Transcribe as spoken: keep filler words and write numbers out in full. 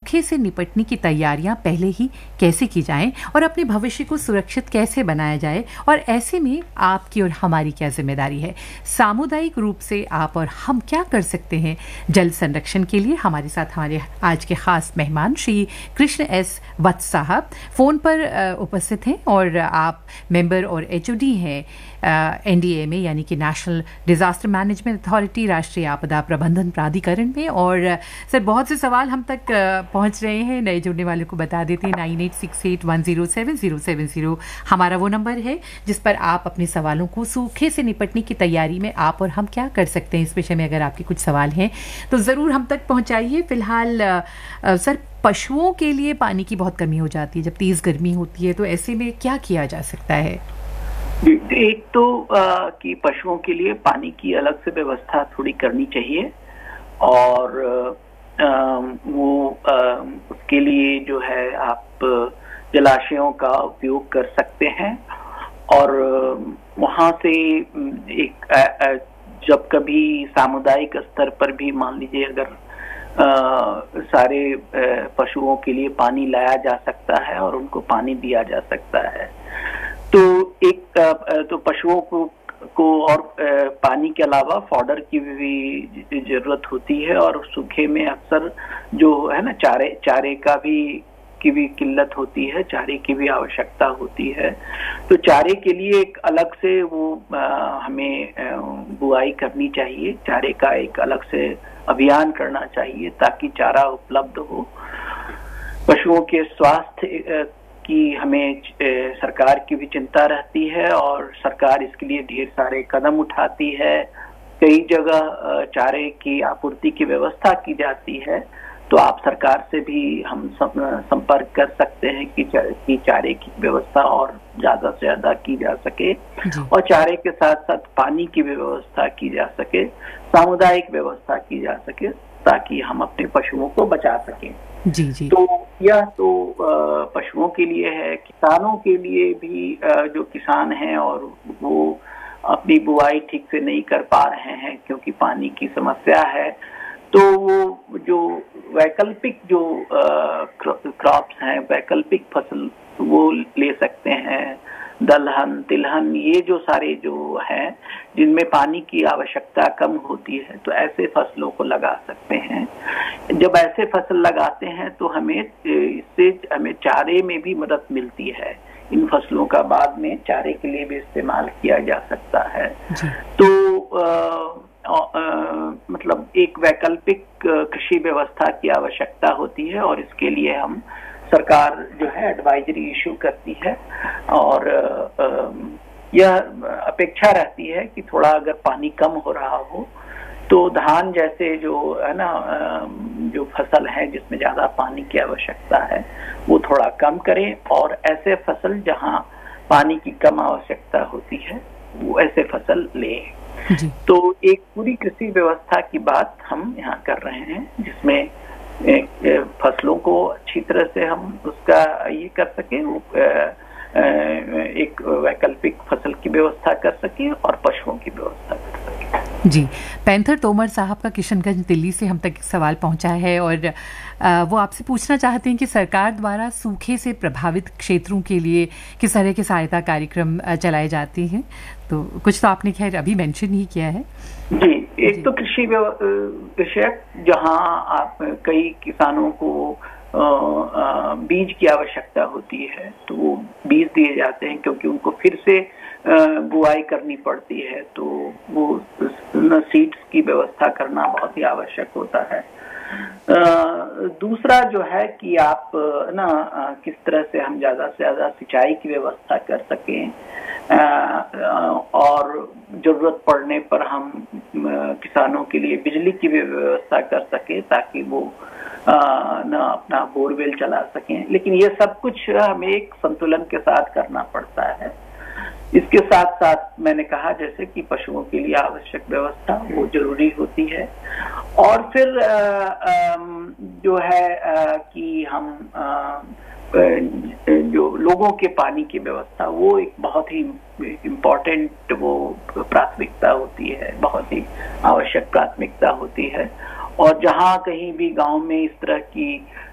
सूखे से निपटने की तैयारियां पहले ही कैसे की जाएं और अपने भविष्य को सुरक्षित कैसे बनाया जाए, और ऐसे में आपकी और हमारी क्या जिम्मेदारी है। सामुदायिक रूप से आप और हम क्या कर सकते हैं जल संरक्षण के लिए। हमारे साथ हमारे आज के खास मेहमान श्री कृष्ण एस वत्स साहब फोन पर उपस्थित हैं और आप मेंबर और एचओडी हैं एनडीए में, यानी कि नेशनल डिजास्टर मैनेजमेंट अथॉरिटी, राष्ट्रीय आपदा प्रबंधन प्राधिकरण में। और सर बहुत से सवाल हम तक पहुंच रहे हैं, नए जुड़ने वालों को बता देते हैं nine eight six eight one zero seven zero seven zero हमारा वो नंबर है जिस पर आप अपने सवालों को, सूखे से निपटने की तैयारी में आप और हम क्या कर सकते हैं, इस विषय में अगर आपके कुछ सवाल हैं तो ज़रूर हम तक पहुँचाइए। फिलहाल सर, पशुओं के लिए पानी की बहुत कमी हो जाती है जब तेज़ गर्मी होती है, तो ऐसे में क्या किया जा सकता है? एक तो आ, कि पशुओं के लिए पानी की अलग से व्यवस्था थोड़ी करनी चाहिए, और आ, वो आ, उसके लिए जो है आप जलाशयों का उपयोग कर सकते हैं। और वहाँ से एक आ, आ, जब कभी सामुदायिक स्तर पर भी मान लीजिए अगर आ, सारे आ, पशुओं के लिए पानी लाया जा सकता है और उनको पानी दिया जा सकता है, तो एक तो पशुओं को को और पानी के अलावा फॉडर की भी जरूरत होती है, और सूखे में अक्सर जो है ना चारे चारे का भी की भी किल्लत होती है, चारे की भी आवश्यकता होती है। तो चारे के लिए एक अलग से वो आ, हमें बुआई करनी चाहिए, चारे का एक अलग से अभियान करना चाहिए ताकि चारा उपलब्ध हो। पशुओं के स्वास्थ्य की हमें सरकार की भी चिंता रहती है और सरकार इसके लिए ढेर सारे कदम उठाती है। कई जगह चारे की आपूर्ति की व्यवस्था की जाती है, तो आप सरकार से भी हम संपर्क कर सकते हैं कि चारे की व्यवस्था और ज्यादा से ज्यादा की जा सके, और चारे के साथ साथ पानी की भी व्यवस्था की जा सके, सामुदायिक व्यवस्था की जा सके, ताकि हम अपने पशुओं को बचा सकें। जी जी। तो यह तो पशुओं के लिए है। किसानों के लिए भी, जो किसान हैं और वो अपनी बुआई ठीक से नहीं कर पा रहे हैं क्योंकि पानी की समस्या है, तो वो जो वैकल्पिक जो क्रॉप्स हैं, वैकल्पिक फसल वो ले सकते हैं। दलहन, तिलहन, ये जो सारे जो हैं जिनमें पानी की आवश्यकता कम होती है, तो ऐसे फसलों को लगा सकते हैं। जब ऐसे फसल लगाते हैं तो हमें इससे हमें चारे में भी मदद मिलती है। इन फसलों का बाद में चारे के लिए भी इस्तेमाल किया जा सकता है। तो आ, आ, मतलब एक वैकल्पिक कृषि व्यवस्था की आवश्यकता होती है, और इसके लिए हम सरकार जो है एडवाइजरी इशू करती है, और यह अपेक्षा रहती है कि थोड़ा अगर पानी कम हो रहा हो तो धान जैसे जो है ना जो फसल है जिसमें ज्यादा पानी की आवश्यकता है वो थोड़ा कम करें, और ऐसे फसल जहां पानी की कम आवश्यकता होती है वो ऐसे फसल लें। तो एक पूरी कृषि व्यवस्था की बात हम यहाँ कर रहे हैं, जिसमें फसलों को अच्छी तरह से हम उसका ये कर सके, एक वैकल्पिक फसल की व्यवस्था कर सके और पशुओं की व्यवस्था कर सके। जी, पैंथर तोमर साहब का किशनगंज दिल्ली से हम तक एक सवाल पहुंचा है, और वो आपसे पूछना चाहते हैं कि सरकार द्वारा सूखे से प्रभावित क्षेत्रों के लिए किस तरह के सहायता कार्यक्रम चलाए जाते हैं। तो कुछ तो आपने खैर अभी मेंशन ही किया है। जी, एक जी। तो कृषि विषयक, जहां आप कई किसानों को बीज की आवश्यकता होती है, तो वो बीज दिए जाते हैं क्योंकि उनको फिर से बुआई करनी पड़ती है, तो वो सीड्स की व्यवस्था करना बहुत ही आवश्यक होता है। दूसरा जो है कि आप ना किस तरह से हम ज्यादा से ज्यादा सिंचाई की व्यवस्था कर सकें, और जरूरत पड़ने पर हम किसानों के लिए बिजली की भी व्यवस्था कर सकें ताकि वो ना अपना बोरवेल चला सकें। लेकिन ये सब कुछ हमें एक संतुलन के साथ करना पड़ता है। इसके साथ साथ मैंने कहा जैसे कि पशुओं के लिए आवश्यक व्यवस्था वो जरूरी होती है, और फिर जो है कि हम जो लोगों के पानी की व्यवस्था वो एक बहुत ही इम्पोर्टेंट वो प्राथमिकता होती है, बहुत ही आवश्यक प्राथमिकता होती है। और जहाँ कहीं भी गांव में इस तरह की